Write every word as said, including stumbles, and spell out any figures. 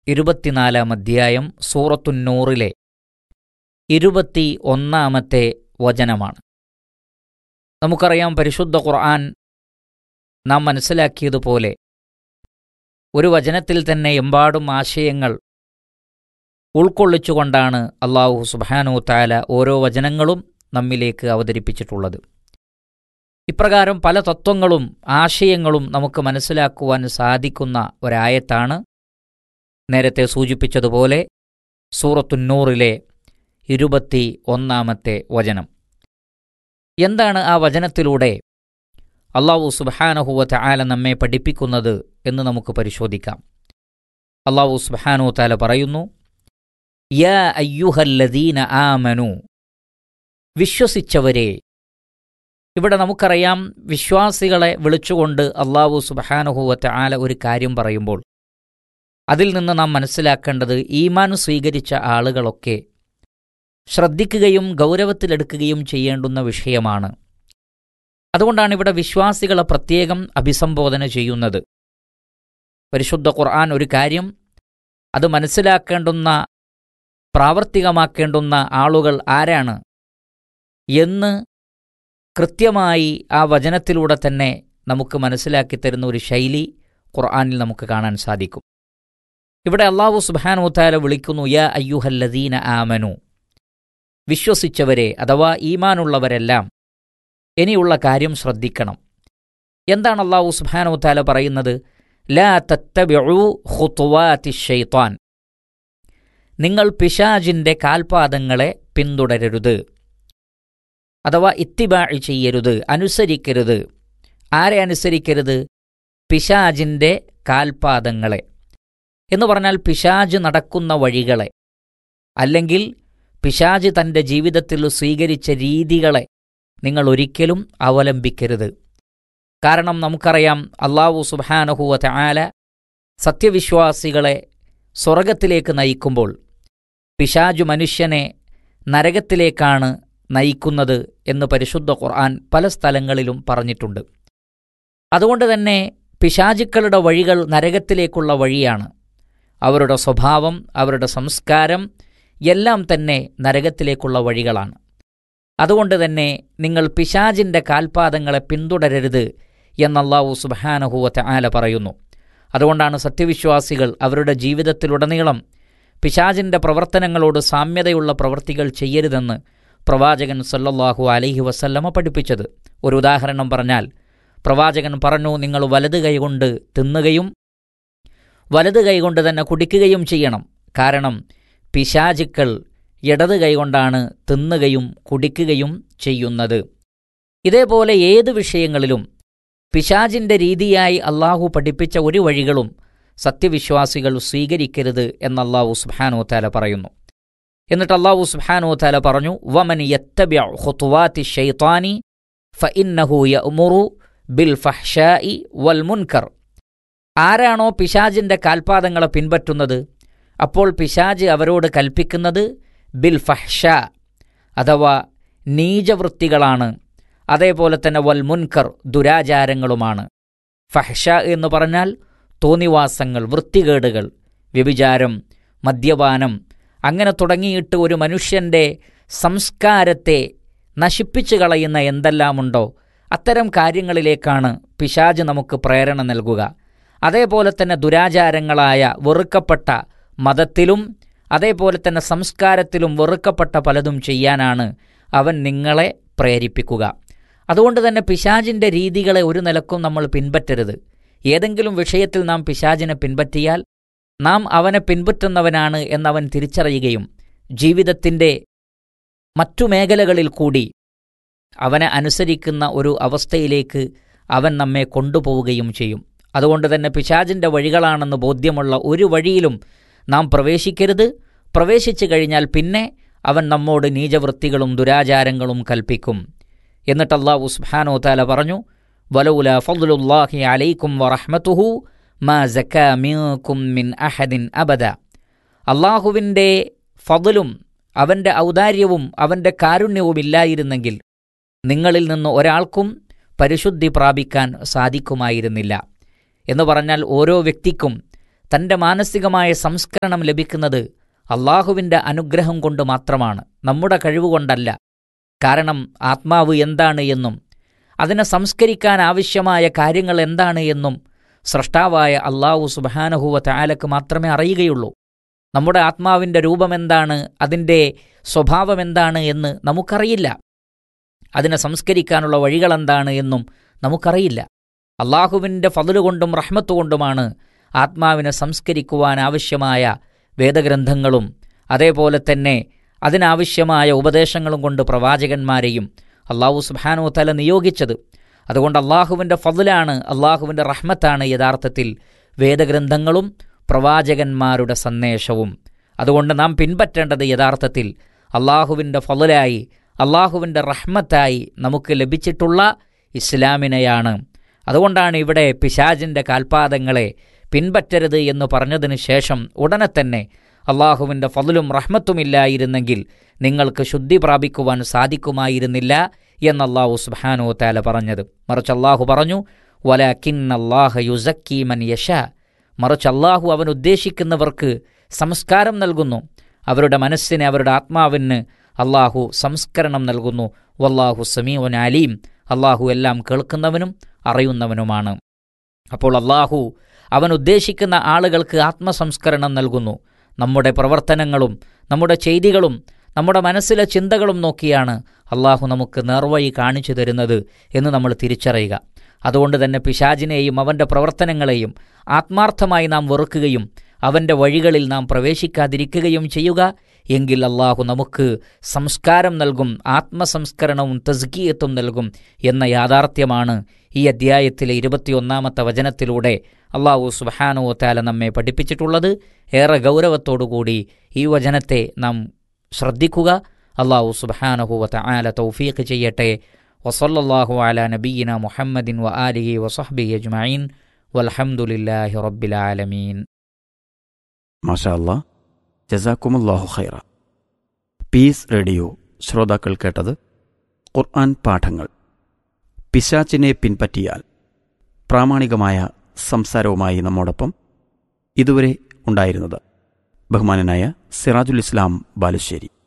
ഇരുപത്തിനാലാം അധ്യായം സൂറത്തുന്നൂറിലെ ഇരുപത്തി ഒന്നാമത്തെ വചനമാണ്. നമുക്കറിയാം, പരിശുദ്ധ ഖുർആൻ നാം മനസ്സിലാക്കിയതുപോലെ ഒരു വചനത്തിൽ തന്നെ എമ്പാടും ആശയങ്ങൾ ഉൾക്കൊള്ളിച്ചുകൊണ്ടാണ് അല്ലാഹു സുബ്ഹാനഹു തആല ഓരോ വചനങ്ങളും നമ്മിലേക്ക് അവതരിപ്പിച്ചിട്ടുള്ളത്. ഇപ്രകാരം പല തത്വങ്ങളും ആശയങ്ങളും നമുക്ക് മനസ്സിലാക്കുവാൻ സാധിക്കുന്ന ഒരായത്താണ് നേരത്തെ സൂചിപ്പിച്ചതുപോലെ സൂറത്തുന്നൂറിലെ ഇരുപത്തി ഒന്നാമത്തെ വചനം. എന്താണ് ആ വചനത്തിലൂടെ അല്ലാഹു സുബ്ഹാനഹു വതആല നമ്മെ പഠിപ്പിക്കുന്നത് എന്ന് നമുക്ക് പരിശോധിക്കാം. അല്ലാഹു സുബ്ഹാനഹു തആല പറയുന്നു, യാ അയ്യുഹല്ലദീന ആമനു, വിശ്വസിച്ചവരെ. ഇവിടെ നമുക്കറിയാം, വിശ്വാസികളെ വിളിച്ചുകൊണ്ട് അല്ലാഹു സുബ്ഹാനഹു വതആല ഒരു കാര്യം പറയുമ്പോൾ അതിൽ നിന്ന് നാം മനസ്സിലാക്കേണ്ടത് ഈമാൻ സ്വീകരിച്ച ആളുകളൊക്കെ ശ്രദ്ധിക്കുകയും ഗൗരവത്തിലെടുക്കുകയും ചെയ്യേണ്ടുന്ന വിഷയമാണ്. അതുകൊണ്ടാണ് ഇവിടെ വിശ്വാസികളെ പ്രത്യേകം അഭിസംബോധന ചെയ്യുന്നത്. പരിശുദ്ധ ഖുർആൻ ഒരു കാര്യം അത് മനസ്സിലാക്കേണ്ടുന്ന, പ്രാവർത്തികമാക്കേണ്ടുന്ന ആളുകൾ ആരാണ് എന്ന് കൃത്യമായി ആ വചനത്തിലൂടെ തന്നെ നമുക്ക് മനസ്സിലാക്കി തരുന്ന ഒരു ശൈലി ഖുർആനിൽ നമുക്ക് കാണാൻ സാധിക്കും. ഇവിടെ അല്ലാഹു സുബ്ഹാനഹു തആല വിളിക്കുന്നു, യാ അയ്യുഹല്ലദീന ആമനു, വിശ്വസിച്ചവരെ അഥവാ ഈമാനുള്ളവരെല്ലാം ഇനിയുള്ള കാര്യം ശ്രദ്ധിക്കണം. എന്താണ് അല്ലാഹു സുബ്ഹാനഹു തആല പറയുന്നത്? ലാ തത്തബിഉ ഖുതുവാതിശ് ശൈത്വാൻ, നിങ്ങൾ പിശാചിന്റെ കാൽപാദങ്ങളെ പിന്തുടരരുത്, അഥവാ ഇത്തിബാഇ ചെയ്യരുത്, അനുസരിക്കരുത്. ആരെ അനുസരിക്കരുത്? പിശാചിന്റെ കാൽപാദങ്ങളെ എന്ന് പറഞ്ഞാൽ പിശാച് നടക്കുന്ന വഴികളെ, അല്ലെങ്കിൽ പിശാച് തൻ്റെ ജീവിതത്തിൽ സ്വീകരിച്ച രീതികളെ നിങ്ങൾ ഒരിക്കലും അവലംബിക്കരുത്. കാരണം നമുക്കറിയാം, അല്ലാഹു സുബ്ഹാനഹു വതആല സത്യവിശ്വാസികളെ സ്വർഗത്തിലേക്ക് നയിക്കുമ്പോൾ പിശാചു മനുഷ്യനെ നരകത്തിലേക്കാണ് നയിക്കുന്നത് എന്ന് പരിശുദ്ധ ഖുർആൻ പല സ്ഥലങ്ങളിലും പറഞ്ഞിട്ടുണ്ട്. അതുകൊണ്ട് തന്നെ പിശാചുക്കളുടെ വഴികൾ നരകത്തിലേക്കുള്ള വഴിയാണ്. അവരുടെ സ്വഭാവം, അവരുടെ സംസ്കാരം എല്ലാം തന്നെ നരകത്തിലേക്കുള്ള വഴികളാണ്. അതുകൊണ്ട് തന്നെ നിങ്ങൾ പിശാചിൻ്റെ കാൽപാദങ്ങളെ പിന്തുടരരുത് എന്ന് അല്ലാഹു സുബ്ഹാനഹു വതആല പറയുന്നു. അതുകൊണ്ടാണ് സത്യവിശ്വാസികൾ അവരുടെ ജീവിതത്തിലുടനീളം പിശാചിൻ്റെ പ്രവർത്തനങ്ങളോട് സാമ്യതയുള്ള പ്രവൃത്തികൾ ചെയ്യരുതെന്ന് പ്രവാചകൻ സല്ലല്ലാഹു അലൈഹി വസല്ലമ പഠിപ്പിച്ചത്. ഒരു ഉദാഹരണം പറഞ്ഞാൽ, പ്രവാചകൻ പറഞ്ഞു, നിങ്ങൾ വലത് കൈകൊണ്ട് തിന്നുകയും വലത് കൈകൊണ്ട് തന്നെ കുടിക്കുകയും ചെയ്യണം. കാരണം പിശാചുക്കൾ ഇടത് കൈകൊണ്ടാണ് തിന്നുകയും കുടിക്കുകയും ചെയ്യുന്നത്. ഇതേപോലെ ഏത് വിഷയങ്ങളിലും പിശാചിൻ്റെ രീതിയായി അല്ലാഹു പഠിപ്പിച്ച ഒരു വഴികളും സത്യവിശ്വാസികൾ സ്വീകരിക്കരുത് എന്ന് അല്ലാഹു സുബ്ഹാനഹു തആല പറയുന്നു. എന്നിട്ട് അല്ലാഹു സുബ്ഹാനഹു തആല പറഞ്ഞു, വമൻ യത്തബിഉ ഖുതുവാതിശ് ശൈത്വാനി ഫഇന്നഹു യഅ്മുറു ബിൽ ഫഹ്ശാഇ വൽ മുൻകർ. ആരാണോ പിശാചിൻ്റെ കാൽപാദങ്ങളെ പിൻപറ്റുന്നത്, അപ്പോൾ പിശാച് അവരോട് കൽപ്പിക്കുന്നത് ബിൽ ഫഹ്ശാ അഥവാ നീചവൃത്തികളാണ്. അതേപോലെ തന്നെ വൽ മുൻകർ, ദുരാചാരങ്ങളുമാണ്. ഫഹ്ശ എന്ന് പറഞ്ഞാൽ തോന്നിവാസങ്ങൾ, വൃത്തികേടുകൾ, വ്യഭിചാരം, മദ്യപാനം, അങ്ങനെ തുടങ്ങിയിട്ട് ഒരു മനുഷ്യൻ്റെ സംസ്കാരത്തെ നശിപ്പിച്ചു കളയുന്ന എന്തെല്ലാമുണ്ടോ അത്തരം കാര്യങ്ങളിലേക്കാണ് പിശാച് നമുക്ക് പ്രേരണ നൽകുക. അതേപോലെ തന്നെ ദുരാചാരങ്ങളായ വെറുക്കപ്പെട്ട മതത്തിലും അതേപോലെ തന്നെ സംസ്കാരത്തിലും വെറുക്കപ്പെട്ട പലതും ചെയ്യാനാണ് അവൻ നിങ്ങളെ പ്രേരിപ്പിക്കുക. അതുകൊണ്ട് തന്നെ പിശാചിൻ്റെ രീതികളെ ഒരു നിലക്കും നമ്മൾ പിൻപറ്റരുത്. ഏതെങ്കിലും വിഷയത്തിൽ നാം പിശാചിനെ പിൻപറ്റിയാൽ നാം അവനെ പിൻപറ്റുന്നവനാണ് എന്നവൻ തിരിച്ചറിയുകയും ജീവിതത്തിൻ്റെ മറ്റു മേഖലകളിൽ കൂടി അവനെ അനുസരിക്കുന്ന ഒരു അവസ്ഥയിലേക്ക് അവൻ നമ്മെ കൊണ്ടുപോവുകയും ചെയ്യും. അതുകൊണ്ട് തന്നെ പിശാചിൻ്റെ വഴികളാണെന്ന് ബോധ്യമുള്ള ഒരു വഴിയിലും നാം പ്രവേശിക്കരുത്. പ്രവേശിച്ചു കഴിഞ്ഞാൽ പിന്നെ അവൻ നമ്മോട് നീചവൃത്തികളും ദുരാചാരങ്ങളും കൽപ്പിക്കും. എന്നിട്ട് അല്ലാഹു സുബ്ഹാനഹു തആല പറഞ്ഞു, വലൗലാ ഫദ്ലുല്ലാഹി അലൈക്കും വറഹ്മതുഹു മാ സക്കാ മിൻകും മിൻ അഹദിൻ അബദ. അല്ലാഹുവിൻ്റെ ഫദ്ലും അവൻ്റെ ഔദാര്യവും അവൻ്റെ കാരുണ്യവും ഇല്ലായിരുന്നെങ്കിൽ നിങ്ങളിൽ നിന്ന് ഒരാൾക്കും പരിശുദ്ധി പ്രാപിക്കാൻ സാധിക്കുമായിരുന്നില്ല. എന്ന് പറഞ്ഞാൽ ഓരോ വ്യക്തിക്കും തൻ്റെ മാനസികമായ സംസ്കരണം ലഭിക്കുന്നത് അള്ളാഹുവിൻ്റെ അനുഗ്രഹം കൊണ്ട് മാത്രമാണ്, നമ്മുടെ കഴിവുകൊണ്ടല്ല. കാരണം ആത്മാവ് എന്താണ് എന്നും അതിനെ സംസ്കരിക്കാൻ ആവശ്യമായ കാര്യങ്ങൾ എന്താണ് എന്നും സ്രഷ്ടാവായ അള്ളാഹു സുബ്ഹാനഹു വ തആലക്ക് മാത്രമേ അറിയുകയുള്ളൂ. നമ്മുടെ ആത്മാവിൻ്റെ രൂപമെന്താണ്, അതിൻ്റെ സ്വഭാവമെന്താണ് എന്ന് നമുക്കറിയില്ല. അതിനെ സംസ്കരിക്കാനുള്ള വഴികളെന്താണ് എന്നും നമുക്കറിയില്ല. അള്ളാഹുവിൻ്റെ ഫദ്ല് കൊണ്ടും റഹ്മത്ത് കൊണ്ടുമാണ് ആത്മാവിനെ സംസ്കരിക്കുവാൻ ആവശ്യമായ വേദഗ്രന്ഥങ്ങളും അതേപോലെ തന്നെ അതിനാവശ്യമായ ഉപദേശങ്ങളും കൊണ്ട് പ്രവാചകന്മാരെയും അള്ളാഹു സുബ്ഹാനഹു വ തആല നിയോഗിച്ചത്. അതുകൊണ്ട് അള്ളാഹുവിൻ്റെ ഫദ്ലാണ്, അള്ളാഹുവിൻ്റെ റഹ്മത്താണ് യഥാർത്ഥത്തിൽ വേദഗ്രന്ഥങ്ങളും പ്രവാചകന്മാരുടെ സന്ദേശവും. അതുകൊണ്ട് നാം പിൻപറ്റേണ്ടത് യഥാർത്ഥത്തിൽ അള്ളാഹുവിൻ്റെ ഫദ്ലായി, അള്ളാഹുവിൻ്റെ റഹ്മത്തായി നമുക്ക് ലഭിച്ചിട്ടുള്ള ഇസ്ലാമിനെയാണ്. അതുകൊണ്ടാണ് ഇവിടെ പിശാചിൻ്റെ കാൽപാദങ്ങളെ പിൻപറ്റരുത് എന്ന് പറഞ്ഞതിന് ശേഷം ഉടനെ തന്നെ അള്ളാഹുവിൻ്റെ ഫദ്ലും റഹ്മത്തുമില്ലായിരുന്നെങ്കിൽ നിങ്ങൾക്ക് ശുദ്ധി പ്രാപിക്കുവാൻ സാധിക്കുമായിരുന്നില്ല എന്ന് അല്ലാഹു സുബ്ഹാനഹു വ തആല പറഞ്ഞത്. മറിച്ച് അള്ളാഹു പറഞ്ഞു, വലാകിന്നല്ലാഹ യുസക്കി മൻ യശാ, മറിച്ച് അള്ളാഹു അവൻ ഉദ്ദേശിക്കുന്നവർക്ക് സംസ്കാരം നൽകുന്നു. അവരുടെ മനസ്സിന്, അവരുടെ ആത്മാവിന് അള്ളാഹു സംസ്കരണം നൽകുന്നു. വല്ലാഹു സമീഉൻ അലീം, അള്ളാഹു എല്ലാം കേൾക്കുന്നവനും അറിയുന്നവനുമാണ്. അപ്പോൾ അള്ളാഹു അവൻ ഉദ്ദേശിക്കുന്ന ആളുകൾക്ക് ആത്മസംസ്കരണം നൽകുന്നു. നമ്മുടെ പ്രവർത്തനങ്ങളും നമ്മുടെ ചെയ്തികളും നമ്മുടെ മനസ്സിലെ ചിന്തകളും നോക്കിയാണ് അള്ളാഹു നമുക്ക് നേർവഴി കാണിച്ചു തരുന്നത് എന്ന് നമ്മൾ തിരിച്ചറിയുക. അതുകൊണ്ട് തന്നെ പിശാചിനെയും അവൻ്റെ പ്രവർത്തനങ്ങളെയും ആത്മാർത്ഥമായി നാം വെറുക്കുകയും അവൻ്റെ വഴികളിൽ നാം പ്രവേശിക്കാതിരിക്കുകയും ചെയ്യുക. എങ്കിൽ അള്ളാഹു നമുക്ക് സംസ്കാരം നൽകും, ആത്മസംസ്കരണവും തസ്കിയത്തും നൽകും എന്ന യാഥാർത്ഥ്യമാണ് ഈ അധ്യായത്തിലെ ഇരുപത്തിയൊന്നാമത്തെ വചനത്തിലൂടെ അള്ളാഹു സുബ്ഹാനഹു വ തആല നമ്മെ പഠിപ്പിച്ചിട്ടുള്ളത്. ഏറെ ഗൗരവത്തോടുകൂടി ഈ വചനത്തെ നാം ശ്രദ്ധിക്കുക. അള്ളാഹു സുബ്ഹാനഹു വ തആല തൗഫീഖ് ചെയ്യട്ടെ. വസല്ലല്ലാഹു അലാ നബിയിന മുഹമ്മദിൻ വ ആലിഹി വസഹ്ബിഹി അജ്മഈൻ വൽഹംദുലില്ലാഹി റബ്ബിൽ ആലമീൻ. മാഷാ അല്ലാഹ്, ജസാക്കുമുല്ലാഹു ഖൈറ. പീസ് റേഡിയോ ശ്രോതാക്കൾ കേട്ടത് ഖുർആൻ പാഠങ്ങൾ. പിശാചിനെ പിൻപറ്റിയാൽ പ്രാമാണികമായ സംസാരവുമായി നമ്മോടൊപ്പം ഇതുവരെ ഉണ്ടായിരുന്നത് ബഹുമാനനായ സിറാജുൽ ഇസ്ലാം ബാലുശ്ശേരി.